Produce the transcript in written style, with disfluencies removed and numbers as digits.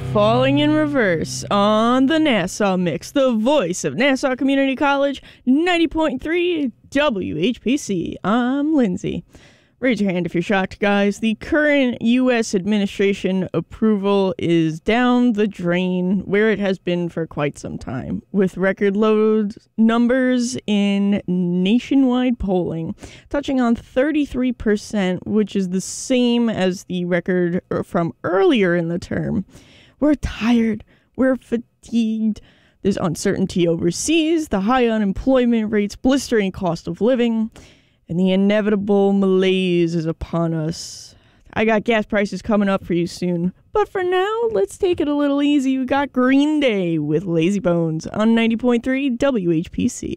Falling in reverse on the Nassau Mix, the voice of Nassau Community College, 90.3 WHPC. I'm Lindsay. Raise your hand if you're shocked, guys. The current U.S. administration approval is down the drain, where it has been for quite some time, with record low numbers in nationwide polling, touching on 33%, which is the same as the record from earlier in the term. We're tired. We're fatigued. There's uncertainty overseas, the high unemployment rates, blistering cost of living, and the inevitable malaise is upon us. I got gas prices coming up for you soon. But for now, let's take it a little easy. We got Green Day with Lazy Bones on 90.3 WHPC.